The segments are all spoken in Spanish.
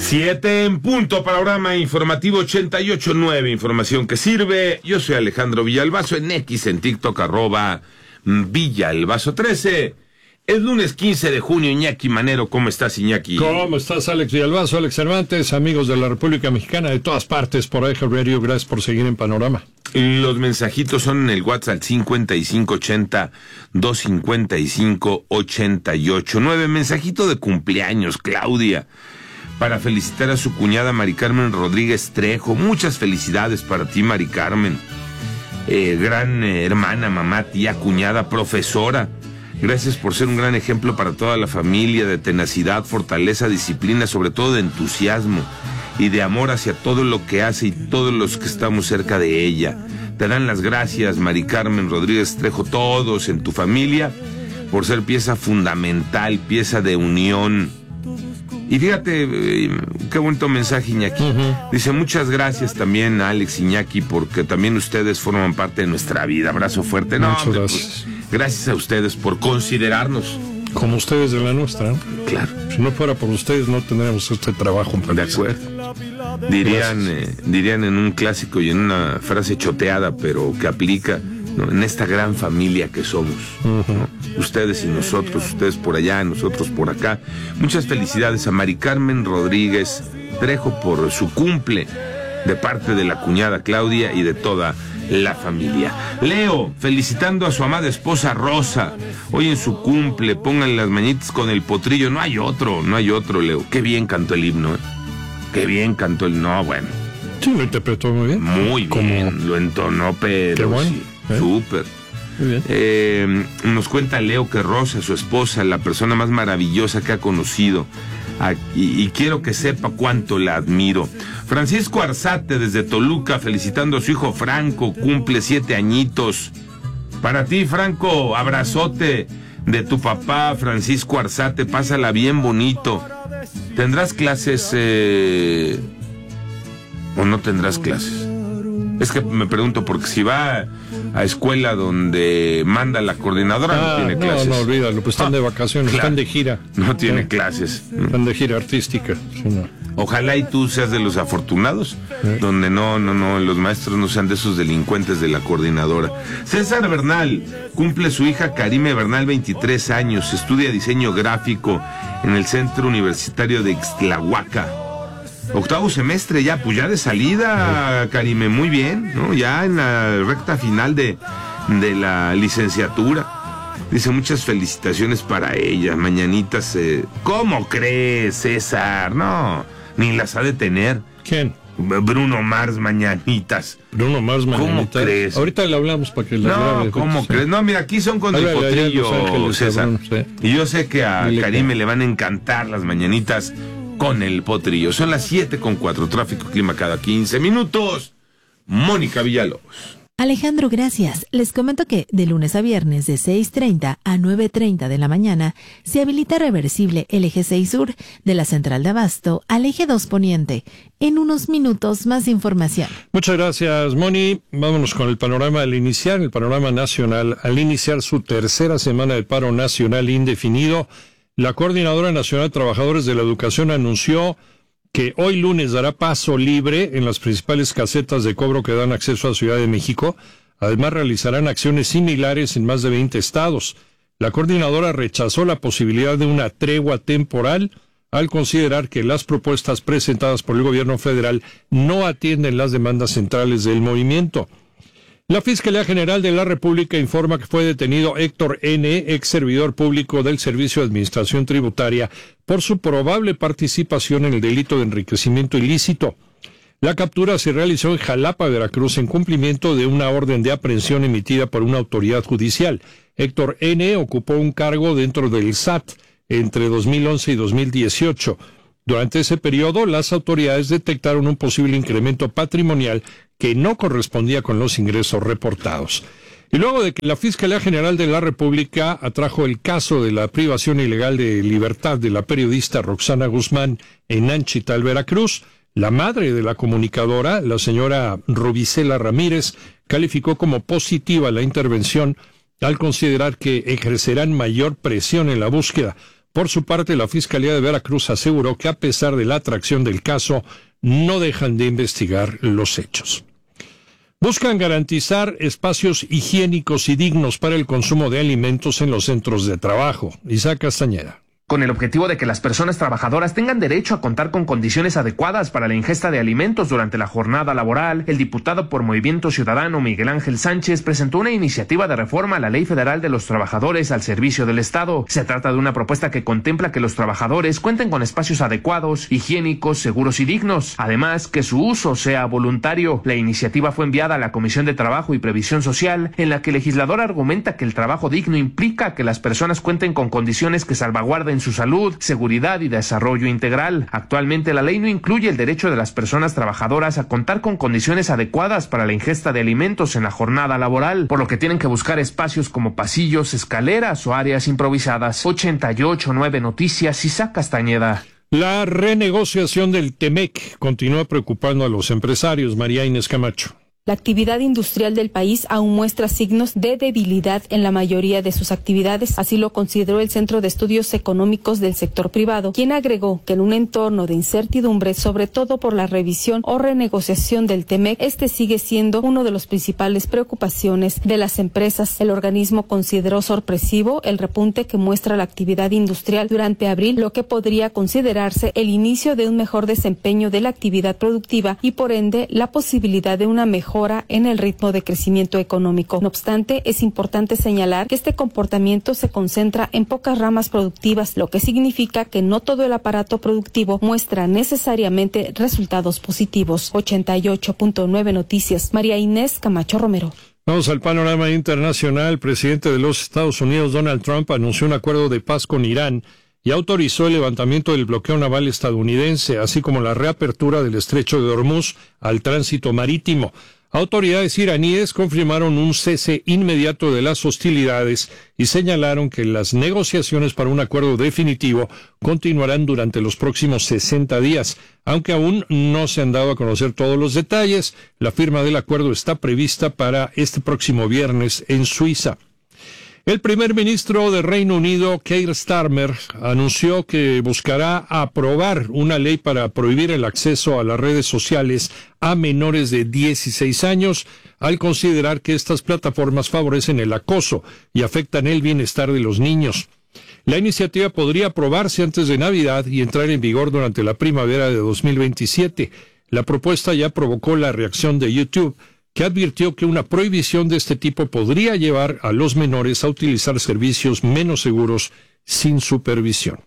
7 en punto, panorama informativo 88.9, información que sirve. Yo soy Alejandro Villalbazo, en X, en TikTok, @Villalbazo13. Es lunes 15 de junio, Iñaki Manero. ¿Cómo estás, Iñaki? ¿Cómo estás, Alex Villalbazo, Alex Cervantes, amigos de la República Mexicana de todas partes por Eje Radio? Gracias por seguir en Panorama. Los mensajitos son en el WhatsApp 5580-255-88.9. Mensajito de cumpleaños, Claudia, para felicitar a su cuñada Mari Carmen Rodríguez Trejo. Muchas felicidades para ti, Mari Carmen. Gran hermana, mamá, tía, cuñada, profesora. Gracias por ser un gran ejemplo para toda la familia, de tenacidad, fortaleza, disciplina, sobre todo de entusiasmo y de amor hacia todo lo que hace y todos los que estamos cerca de ella. Te dan las gracias, Mari Carmen Rodríguez Trejo, todos en tu familia, por ser pieza fundamental, pieza de unión. Y fíjate, qué bonito mensaje, Iñaki. Dice, muchas gracias también a Alex, Iñaki, porque también ustedes forman parte de nuestra vida. Abrazo fuerte. No, muchas gracias. Pues, gracias a ustedes por considerarnos. Como ustedes de la nuestra, ¿no? Claro. Si no fuera por ustedes, no tendríamos este trabajo. De acuerdo. Dirían en un clásico y en una frase choteada, pero que aplica, ¿no?, en esta gran familia que somos, ¿no? Ustedes y nosotros, ustedes por allá, nosotros por acá. Muchas felicidades a Mari Carmen Rodríguez Trejo por su cumple, de parte de la cuñada Claudia y de toda la familia. Leo, felicitando a su amada esposa Rosa, hoy en su cumple. Pónganle las mañanitas con el potrillo. No hay otro, Leo. Qué bien cantó el himno, Qué bien cantó el... No, bueno. Sí, lo interpretó muy bien. Muy bien, lo entonó, pero qué bueno, sí, súper. Muy bien. Nos cuenta Leo que Rosa, su esposa, la persona más maravillosa que ha conocido, y quiero que sepa cuánto la admiro. Francisco Arzate desde Toluca, felicitando a su hijo Franco, cumple 7 añitos. Para ti, Franco, abrazote de tu papá, Francisco Arzate, pásala bien bonito. ¿Tendrás clases o no tendrás clases? Es que me pregunto, porque si va a escuela donde manda la coordinadora, no tiene clases. No, olvídalo, pues están de vacaciones, claro, están de gira. No tiene clases. Están de gira artística. Sí, no. Ojalá y tú seas de los afortunados, donde no, los maestros no sean de esos delincuentes de la coordinadora. César Bernal, cumple su hija Karime Bernal, 23 años, estudia diseño gráfico en el Centro Universitario de Ixtlahuaca. 8º semestre ya, pues ya de salida, Karime, muy bien, ¿no? Ya en la recta final de la licenciatura. Dice, muchas felicitaciones para ella, mañanitas. ¿Cómo crees, César? No, ni las ha de tener. ¿Quién? Bruno Mars, mañanitas. Bruno Mars, mañanitas. ¿Cómo crees? Ahorita le hablamos para que la grabe. No, ¿cómo crees? No, mira, aquí son con el potrillo, César. Bruno, sí. Y yo sé que a Karime le van a encantar las mañanitas con el potrillo. Son las 7:04, tráfico, clima cada 15 minutos. Mónica Villalobos. Alejandro, gracias. Les comento que de lunes a viernes de 6:30 a 9:30 de la mañana se habilita reversible el eje 6 sur de la Central de Abasto al eje 2 poniente. En unos minutos más información. Muchas gracias, Moni. Vámonos con el panorama al iniciar, el panorama nacional. Al iniciar su tercera semana de paro nacional indefinido, la Coordinadora Nacional de Trabajadores de la Educación anunció que hoy lunes dará paso libre en las principales casetas de cobro que dan acceso a Ciudad de México. Además, realizarán acciones similares en más de 20 estados. La coordinadora rechazó la posibilidad de una tregua temporal al considerar que las propuestas presentadas por el gobierno federal no atienden las demandas centrales del movimiento. La Fiscalía General de la República informa que fue detenido Héctor N., ex servidor público del Servicio de Administración Tributaria, por su probable participación en el delito de enriquecimiento ilícito. La captura se realizó en Jalapa, Veracruz, en cumplimiento de una orden de aprehensión emitida por una autoridad judicial. Héctor N. ocupó un cargo dentro del SAT entre 2011 y 2018. Durante ese periodo, las autoridades detectaron un posible incremento patrimonial que no correspondía con los ingresos reportados. Y luego de que la Fiscalía General de la República atrajo el caso de la privación ilegal de libertad de la periodista Roxana Guzmán en Nanchital, Veracruz, la madre de la comunicadora, la señora Rubicela Ramírez, calificó como positiva la intervención al considerar que ejercerán mayor presión en la búsqueda, Por su parte, la Fiscalía de Veracruz aseguró que a pesar de la atracción del caso, no dejan de investigar los hechos. Buscan garantizar espacios higiénicos y dignos para el consumo de alimentos en los centros de trabajo. Isaac Castañeda. Con el objetivo de que las personas trabajadoras tengan derecho a contar con condiciones adecuadas para la ingesta de alimentos durante la jornada laboral, el diputado por Movimiento Ciudadano Miguel Ángel Sánchez presentó una iniciativa de reforma a la Ley Federal de los Trabajadores al Servicio del Estado. Se trata de una propuesta que contempla que los trabajadores cuenten con espacios adecuados, higiénicos, seguros y dignos, además que su uso sea voluntario. La iniciativa fue enviada a la Comisión de Trabajo y Previsión Social, en la que el legislador argumenta que el trabajo digno implica que las personas cuenten con condiciones que salvaguarden su salud, seguridad y desarrollo integral. Actualmente la ley no incluye el derecho de las personas trabajadoras a contar con condiciones adecuadas para la ingesta de alimentos en la jornada laboral, por lo que tienen que buscar espacios como pasillos, escaleras o áreas improvisadas. 88.9 Noticias, Isaac Castañeda. La renegociación del TEMEC continúa preocupando a los empresarios. María Inés Camacho. La actividad industrial del país aún muestra signos de debilidad en la mayoría de sus actividades, así lo consideró el Centro de Estudios Económicos del Sector Privado, quien agregó que en un entorno de incertidumbre, sobre todo por la revisión o renegociación del TEMEC, este sigue siendo uno de los principales preocupaciones de las empresas. El organismo consideró sorpresivo el repunte que muestra la actividad industrial durante abril, lo que podría considerarse el inicio de un mejor desempeño de la actividad productiva y por ende la posibilidad de una mejora en el ritmo de crecimiento económico. No obstante, es importante señalar que este comportamiento se concentra en pocas ramas productivas, lo que significa que no todo el aparato productivo muestra necesariamente resultados positivos. 88.9 Noticias, María Inés Camacho Romero. Vamos al panorama internacional. El presidente de los Estados Unidos, Donald Trump, anunció un acuerdo de paz con Irán y autorizó el levantamiento del bloqueo naval estadounidense, así como la reapertura del estrecho de Hormuz al tránsito marítimo. Autoridades iraníes confirmaron un cese inmediato de las hostilidades y señalaron que las negociaciones para un acuerdo definitivo continuarán durante los próximos 60 días. Aunque aún no se han dado a conocer todos los detalles, la firma del acuerdo está prevista para este próximo viernes en Suiza. El primer ministro de Reino Unido, Keir Starmer, anunció que buscará aprobar una ley para prohibir el acceso a las redes sociales a menores de 16 años, al considerar que estas plataformas favorecen el acoso y afectan el bienestar de los niños. La iniciativa podría aprobarse antes de Navidad y entrar en vigor durante la primavera de 2027. La propuesta ya provocó la reacción de YouTube, que advirtió que una prohibición de este tipo podría llevar a los menores a utilizar servicios menos seguros sin supervisión.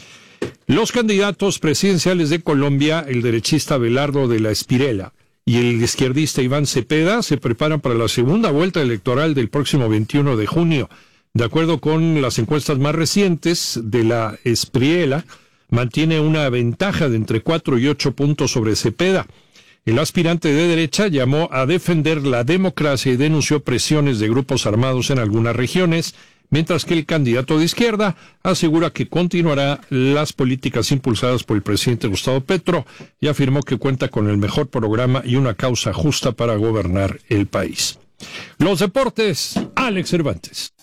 Los candidatos presidenciales de Colombia, el derechista Abelardo de la Espriella y el izquierdista Iván Cepeda, se preparan para la segunda vuelta electoral del próximo 21 de junio. De acuerdo con las encuestas más recientes, de la Espriella mantiene una ventaja de entre 4 y 8 puntos sobre Cepeda. El aspirante de derecha llamó a defender la democracia y denunció presiones de grupos armados en algunas regiones, mientras que el candidato de izquierda asegura que continuará las políticas impulsadas por el presidente Gustavo Petro y afirmó que cuenta con el mejor programa y una causa justa para gobernar el país. Los deportes, Alex Cervantes.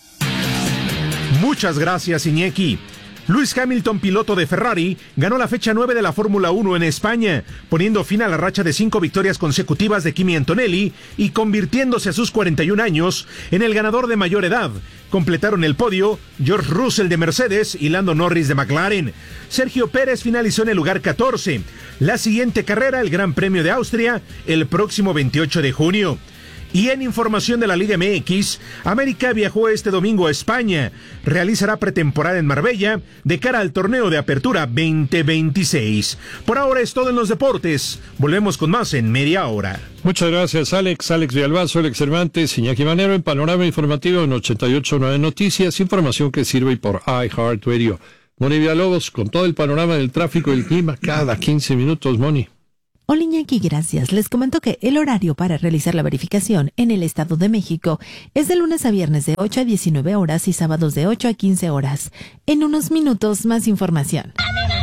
Muchas gracias, Iñaki. Lewis Hamilton, piloto de Ferrari, ganó la fecha 9 de la Fórmula 1 en España, poniendo fin a la racha de 5 victorias consecutivas de Kimi Antonelli y convirtiéndose a sus 41 años en el ganador de mayor edad. Completaron el podio George Russell de Mercedes y Lando Norris de McLaren. Sergio Pérez finalizó en el lugar 14. La siguiente carrera, el Gran Premio de Austria, el próximo 28 de junio. Y en información de la Liga MX, América viajó este domingo a España. Realizará pretemporada en Marbella de cara al torneo de apertura 2026. Por ahora es todo en los deportes. Volvemos con más en media hora. Muchas gracias, Alex. Alex Villalbazo, Alex Cervantes, Iñaki Manero en Panorama Informativo en 88.9 Noticias. Información que sirve por iHeartRadio. Moni Villalobos con todo el panorama del tráfico y el clima cada 15 minutos, Moni. Hola Iñaki, gracias. Les comento que el horario para realizar la verificación en el Estado de México es de lunes a viernes de 8 a 19 horas y sábados de 8 a 15 horas. En unos minutos, más información.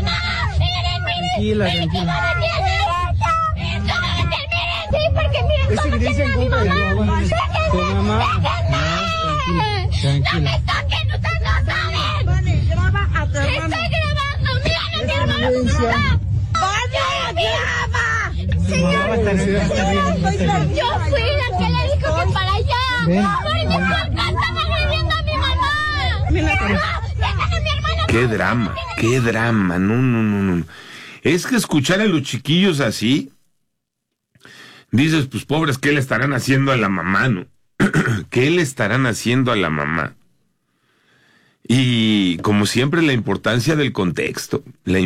Tranquila. Es que dicen contra de tu mamá. Tranquila. ¡No me toquen! ¡Ustedes no saben! Vale, llevaba a tu hermano. vergüenza. Yo fui la que le dijo que para allá. ¡Ay, por qué están agrediendo a mi mamá! Qué drama, no. Es que escuchar a los chiquillos así, dices, pues pobres, ¿qué le estarán haciendo a la mamá, no? ¿Qué le estarán haciendo a la mamá? Y como siempre, la importancia del contexto,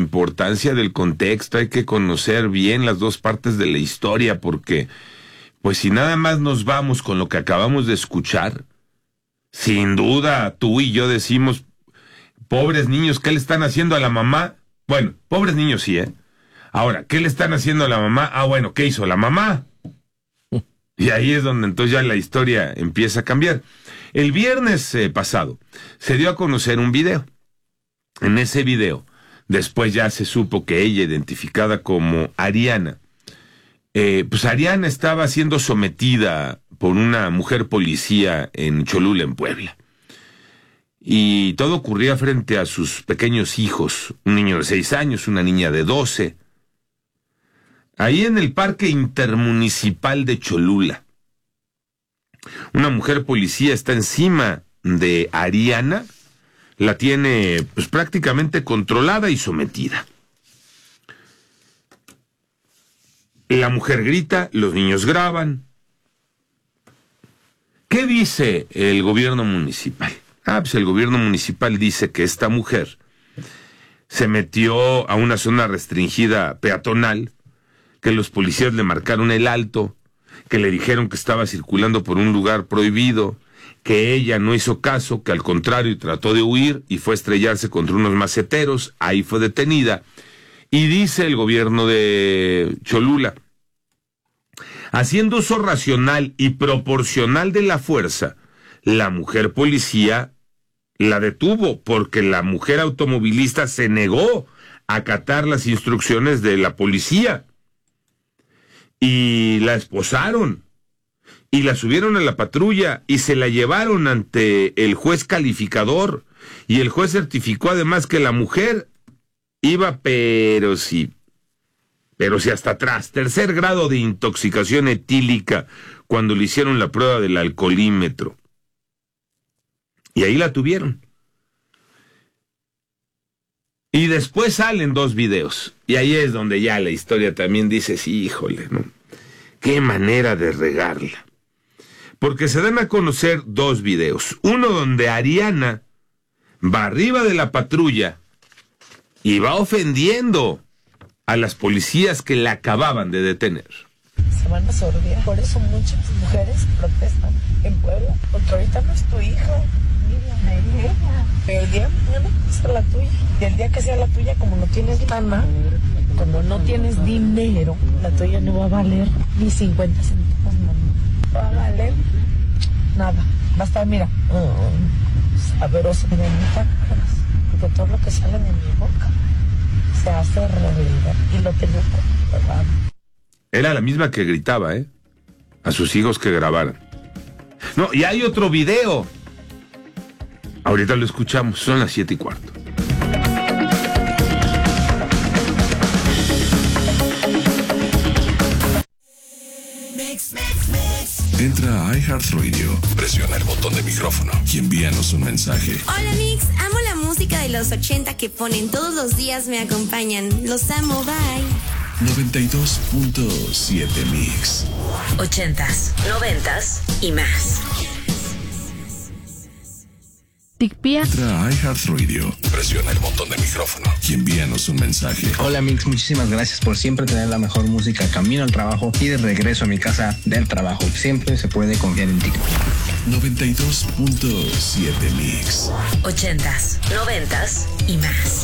hay que conocer bien las dos partes de la historia, porque pues si nada más nos vamos con lo que acabamos de escuchar, sin duda tú y yo decimos, pobres niños, ¿qué le están haciendo a la mamá? Bueno, pobres niños sí, ¿eh? Ahora, ¿qué le están haciendo a la mamá? Ah, bueno, ¿qué hizo la mamá? Y ahí es donde entonces ya la historia empieza a cambiar. El viernes pasado se dio a conocer un video. En ese video, después ya se supo que ella, identificada como Ariana, pues Ariana estaba siendo sometida por una mujer policía en Cholula, en Puebla. Y todo ocurría frente a sus pequeños hijos, un niño de 6 años, una niña de 12. Ahí en el Parque Intermunicipal de Cholula, una mujer policía está encima de Ariana, la tiene pues prácticamente controlada y sometida. La mujer grita, los niños graban. ¿Qué dice el gobierno municipal? Pues el gobierno municipal dice que esta mujer se metió a una zona restringida peatonal, que los policías le marcaron el alto, que le dijeron que estaba circulando por un lugar prohibido, que ella no hizo caso, que al contrario trató de huir y fue a estrellarse contra unos maceteros, ahí fue detenida. Y dice el gobierno de Cholula, haciendo uso racional y proporcional de la fuerza, la mujer policía la detuvo porque la mujer automovilista se negó a acatar las instrucciones de la policía. Y la esposaron, y la subieron a la patrulla, y se la llevaron ante el juez calificador, y el juez certificó además que la mujer iba, pero sí hasta atrás, 3er grado de intoxicación etílica, cuando le hicieron la prueba del alcoholímetro. Y ahí la tuvieron. Y después salen 2 videos. Y ahí es donde ya la historia también dice, sí, híjole, ¿no? Qué manera de regarla. Porque se dan a conocer 2 videos. Uno donde Ariana va arriba de la patrulla y va ofendiendo a las policías que la acababan de detener. Se van a sordear. Por eso muchas mujeres protestan en Puebla. Porque ahorita no es tu hija. Pero el día de mañana será la tuya. Y el día que sea la tuya, como no tienes lana, como no tienes dinero, la tuya no va a valer ni 50 centavos, mamá. No va a valer nada. Va a estar, mira, sabroso de mi palabras. Porque todo lo que sale de mi boca se hace realidad. Y lo tengo comprobado. Era la misma que gritaba, a sus hijos que grabaran. No, y hay otro video. Ahorita lo escuchamos, son las 7:15. Entra a iHeartRadio, presiona el botón de micrófono y envíanos un mensaje. Hola Mix, amo la música de los 80 que ponen todos los días, me acompañan. Los amo, bye. 92.7 Mix. 80s, 90s y más. Entra a iHeartRadio, presiona el botón de micrófono y envíanos un mensaje. Hola Mix, muchísimas gracias por siempre tener la mejor música camino al trabajo y de regreso a mi casa del trabajo. Siempre se puede confiar en ti. 92.7 Mix. 80s, 90s y más.